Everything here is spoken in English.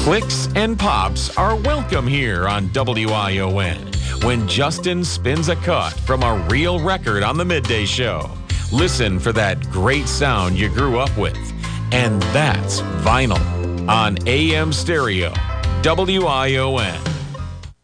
Clicks and pops are welcome here on WION when Justin spins a cut from a real record on the midday show. Listen for that great sound you grew up with. And that's vinyl on AM stereo, WION.